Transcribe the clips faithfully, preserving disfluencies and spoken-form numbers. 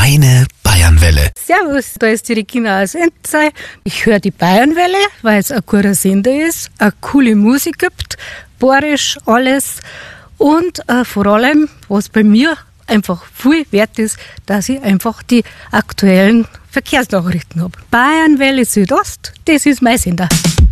Deine Bayernwelle. Servus, da ist die Regina aus Entzey. Ich höre die Bayernwelle, weil es ein guter Sender ist, eine coole Musik gibt, bayerisch alles und äh, vor allem, was bei mir einfach viel wert ist, dass ich einfach die aktuellen Verkehrsnachrichten habe. Bayernwelle Südost, das ist mein Sender.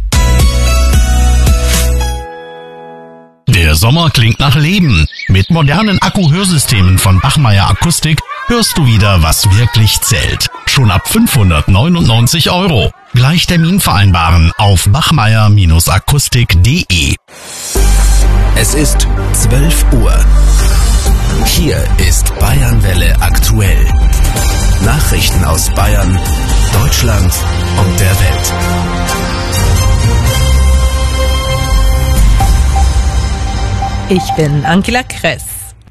Der Sommer klingt nach Leben. Mit modernen Akku-Hörsystemen von Bachmeier Akustik hörst du wieder, was wirklich zählt. Schon ab fünfhundertneunundneunzig Euro. Gleich Termin vereinbaren auf bachmeier akustik punkt de. Es ist zwölf Uhr. Hier ist Bayernwelle aktuell. Nachrichten aus Bayern, Deutschland und der Welt. Ich bin Angela Kress.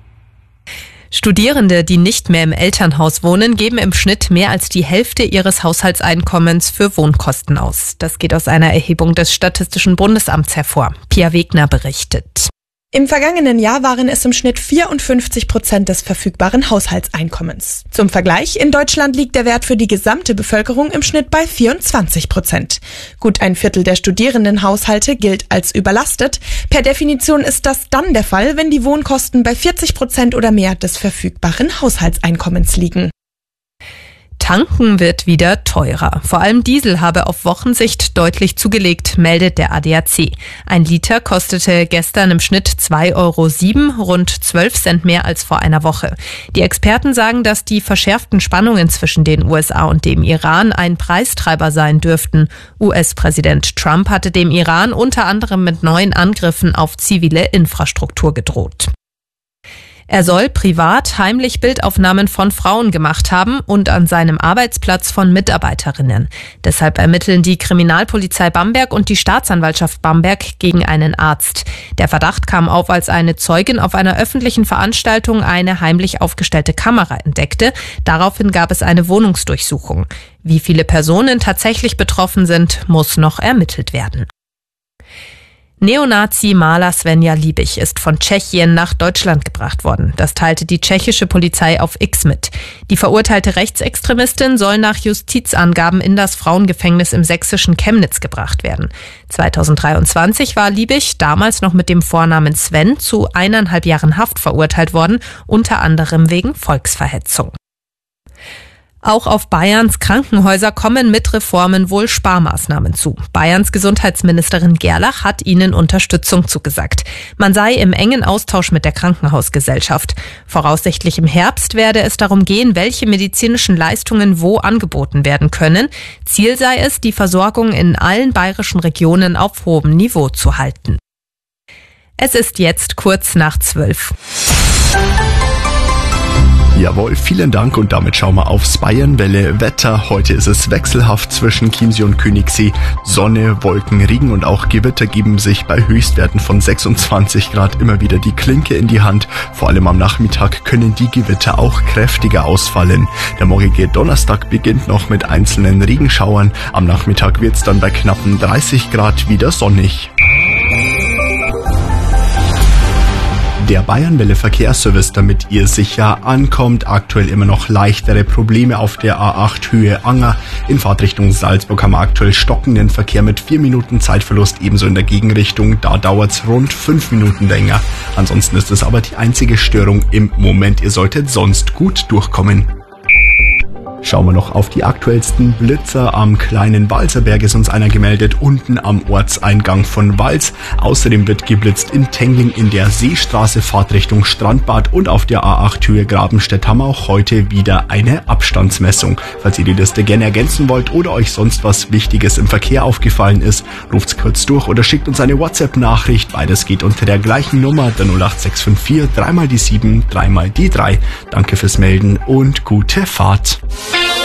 Studierende, die nicht mehr im Elternhaus wohnen, geben im Schnitt mehr als die Hälfte ihres Haushaltseinkommens für Wohnkosten aus. Das geht aus einer Erhebung des Statistischen Bundesamts hervor. Pia Wegner berichtet. Im vergangenen Jahr waren es im Schnitt vierundfünfzig Prozent des verfügbaren Haushaltseinkommens. Zum Vergleich, in Deutschland liegt der Wert für die gesamte Bevölkerung im Schnitt bei vierundzwanzig Prozent. Gut ein Viertel der Studierendenhaushalte gilt als überlastet. Per Definition ist das dann der Fall, wenn die Wohnkosten bei vierzig Prozent oder mehr des verfügbaren Haushaltseinkommens liegen. Tanken wird wieder teurer. Vor allem Diesel habe auf Wochensicht deutlich zugelegt, meldet der A D A C. Ein Liter kostete gestern im Schnitt zwei Euro sieben, rund zwölf Cent mehr als vor einer Woche. Die Experten sagen, dass die verschärften Spannungen zwischen den U S A und dem Iran ein Preistreiber sein dürften. U S-Präsident Trump hatte dem Iran unter anderem mit neuen Angriffen auf zivile Infrastruktur gedroht. Er soll privat heimlich Bildaufnahmen von Frauen gemacht haben und an seinem Arbeitsplatz von Mitarbeiterinnen. Deshalb ermitteln die Kriminalpolizei Bamberg und die Staatsanwaltschaft Bamberg gegen einen Arzt. Der Verdacht kam auf, als eine Zeugin auf einer öffentlichen Veranstaltung eine heimlich aufgestellte Kamera entdeckte. Daraufhin gab es eine Wohnungsdurchsuchung. Wie viele Personen tatsächlich betroffen sind, muss noch ermittelt werden. Neonazi-Maler Svenja Liebig ist von Tschechien nach Deutschland gebracht worden. Das teilte die tschechische Polizei auf X mit. Die verurteilte Rechtsextremistin soll nach Justizangaben in das Frauengefängnis im sächsischen Chemnitz gebracht werden. zweitausenddreiundzwanzig war Liebig, damals noch mit dem Vornamen Sven, zu eineinhalb Jahren Haft verurteilt worden, unter anderem wegen Volksverhetzung. Auch auf Bayerns Krankenhäuser kommen mit Reformen wohl Sparmaßnahmen zu. Bayerns Gesundheitsministerin Gerlach hat ihnen Unterstützung zugesagt. Man sei im engen Austausch mit der Krankenhausgesellschaft. Voraussichtlich im Herbst werde es darum gehen, welche medizinischen Leistungen wo angeboten werden können. Ziel sei es, die Versorgung in allen bayerischen Regionen auf hohem Niveau zu halten. Es ist jetzt kurz nach zwölf. Jawohl, vielen Dank und damit schauen wir aufs Bayernwelle Wetter. Heute ist es wechselhaft zwischen Chiemsee und Königssee. Sonne, Wolken, Regen und auch Gewitter geben sich bei Höchstwerten von sechsundzwanzig Grad immer wieder die Klinke in die Hand. Vor allem am Nachmittag können die Gewitter auch kräftiger ausfallen. Der morgige Donnerstag beginnt noch mit einzelnen Regenschauern. Am Nachmittag wird es dann bei knappen dreißig Grad wieder sonnig. Der Bayernwelle Verkehrsservice, damit ihr sicher ankommt. Aktuell immer noch leichtere Probleme auf der A acht Höhe Anger. In Fahrtrichtung Salzburg haben wir aktuell stockenden Verkehr mit vier Minuten Zeitverlust, ebenso in der Gegenrichtung. Da dauert's rund fünf Minuten länger. Ansonsten ist es aber die einzige Störung im Moment. Ihr solltet sonst gut durchkommen. Schauen wir noch auf die aktuellsten Blitzer. Am kleinen Walserberg ist uns einer gemeldet, unten am Ortseingang von Wals. Außerdem wird geblitzt in Tengling in der Seestraße, Fahrtrichtung Strandbad, und auf der A acht Höhe Grabenstedt haben wir auch heute wieder eine Abstandsmessung. Falls ihr die Liste gerne ergänzen wollt oder euch sonst was Wichtiges im Verkehr aufgefallen ist, ruft's kurz durch oder schickt uns eine WhatsApp-Nachricht. Beides geht unter der gleichen Nummer, der null acht sechs fünf vier, dreimal die sieben, dreimal die drei. Danke fürs Melden und gute Fahrt.